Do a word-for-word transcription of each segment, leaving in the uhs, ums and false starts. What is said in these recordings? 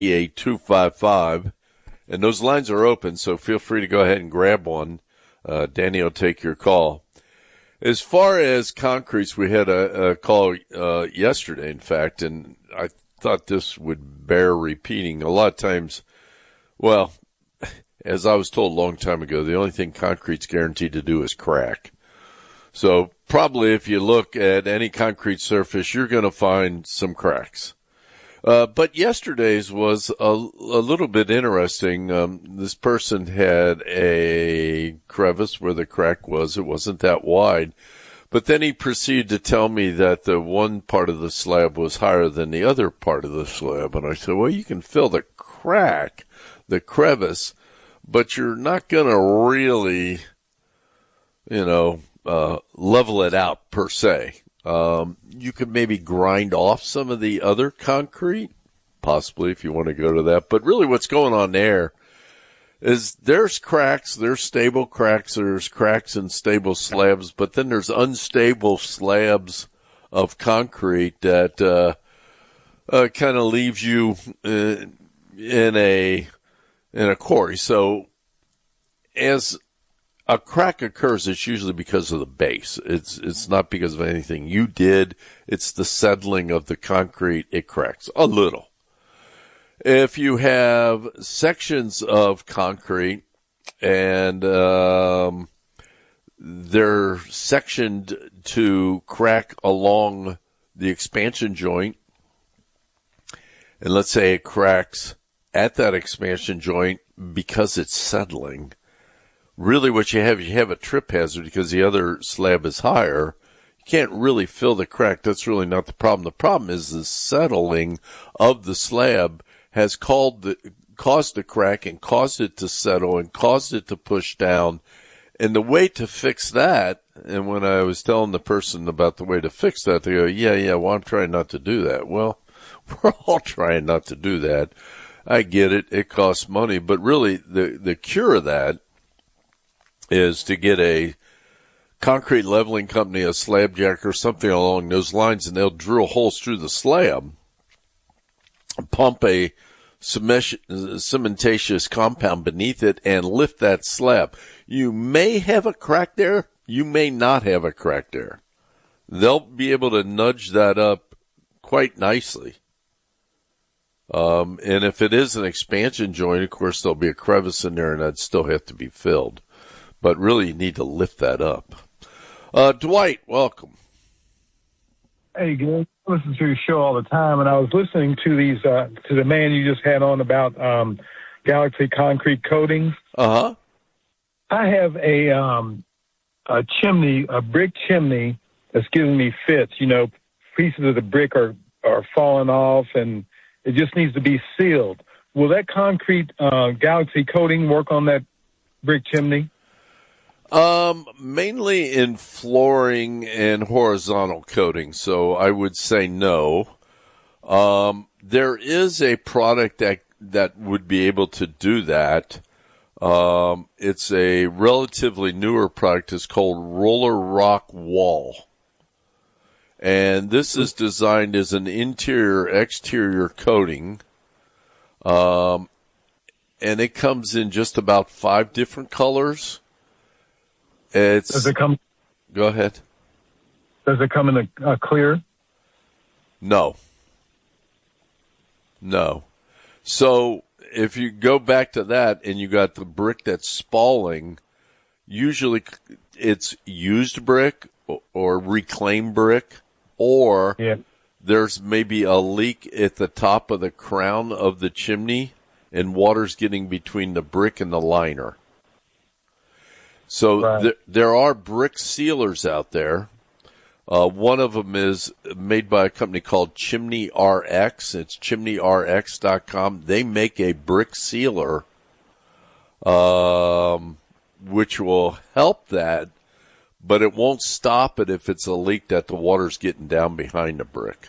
eight two five five. And those lines are open, so feel free to go ahead and grab one. Uh, Danny will take your call. As far as concretes, we had a, a call uh, yesterday, in fact, and I thought this would bear repeating. A lot of times, well, as I was told a long time ago, the only thing concrete's guaranteed to do is crack. So probably if you look at any concrete surface, you're going to find some cracks. Uh, but yesterday's was a, a little bit interesting. Um, this person had a crevice where the crack was. It wasn't that wide. But then he proceeded to tell me that the one part of the slab was higher than the other part of the slab. And I said, well, you can fill the crack, the crevice, but you're not going to really, you know, uh, level it out per se. Um, you could maybe grind off some of the other concrete, possibly if you want to go to that. But really what's going on there is there's cracks, there's stable cracks, there's cracks in stable slabs, but then there's unstable slabs of concrete that, uh, uh, kind of leaves you uh, in a, in a quarry. So as a crack occurs, it's usually because of the base. It's it's not because of anything you did. It's the settling of the concrete. It cracks a little. If you have sections of concrete and um, they're sectioned to crack along the expansion joint, and let's say it cracks at that expansion joint because it's settling, really what you have, you have a trip hazard because the other slab is higher. You can't really fill the crack. That's really not the problem. The problem is the settling of the slab has called the, caused the crack and caused it to settle and caused it to push down. And the way to fix that, and when I was telling the person about the way to fix that, they go, yeah, yeah, well, I'm trying not to do that. Well, we're all trying not to do that. I get it. It costs money. But really, the, the cure of that is to get a concrete leveling company, a slab jack or something along those lines, and they'll drill holes through the slab, pump a cementatious compound beneath it, and lift that slab. You may have a crack there. You may not have a crack there. They'll be able to nudge that up quite nicely. Um, and if it is an expansion joint, of course, there'll be a crevice in there, and that'd still have to be filled. But really, you need to lift that up. Uh, Dwight, welcome. Hey, Glenn. I listen to your show all the time, and I was listening to these uh, to the man you just had on about um, Galaxy concrete coatings. Uh-huh. I have a um, a chimney, a brick chimney that's giving me fits. You know, pieces of the brick are, are falling off, and it just needs to be sealed. Will that concrete uh, Galaxy coating work on that brick chimney? Um, mainly in flooring and horizontal coating, so I would say no. Um, there is a product that that would be able to do that. Um, it's a relatively newer product. It's called Roller Rock Wall. And this is designed as an interior-exterior coating. Um, and it comes in just about five different colors. It's, does it come? Go ahead. Does it come in a, a clear? No. No. So if you go back to that and you got the brick that's spalling, usually it's used brick or, or reclaimed brick, or yeah. there's maybe a leak at the top of the crown of the chimney and water's getting between the brick and the liner. So right. th- there are brick sealers out there. Uh, one of them is made by a company called Chimney R X. It's chimney r x dot com. They make a brick sealer, um, which will help that, but it won't stop it if it's a leak that the water's getting down behind the brick.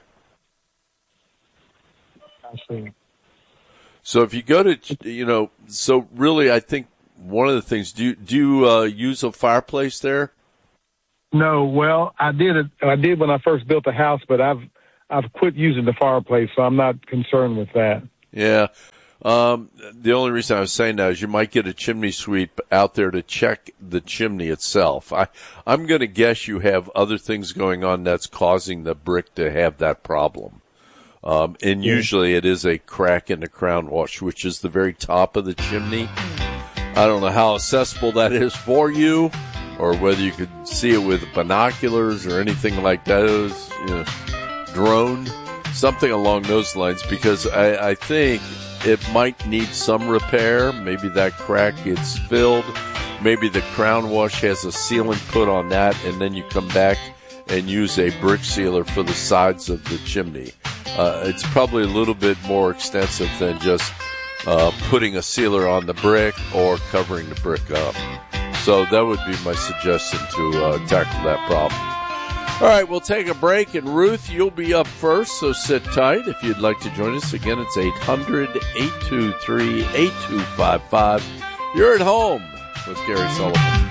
I see. So if you go to, you know, so really I think one of the things, do you, do you uh, use a fireplace there? No, well, I did it. I did when I first built the house, but I've I've quit using the fireplace, so I'm not concerned with that. Yeah. Um, the only reason I was saying that is you might get a chimney sweep out there to check the chimney itself. I, I'm going to guess you have other things going on that's causing the brick to have that problem. Um, and usually it is a crack in the crown wash, which is the very top of the chimney. I don't know how accessible that is for you, or whether you could see it with binoculars or anything like those, you know, drone, something along those lines, because I, I think it might need some repair. Maybe that crack gets filled. Maybe the crown wash has a sealant put on that, and then you come back and use a brick sealer for the sides of the chimney. Uh, it's probably a little bit more extensive than just uh, putting a sealer on the brick or covering the brick up. So that would be my suggestion to uh, tackle that problem. All right, we'll take a break, and Ruth, you'll be up first, so sit tight. If you'd like to join us, again, it's eight hundred, eight two three, eight two five five. You're at home with Gary Sullivan.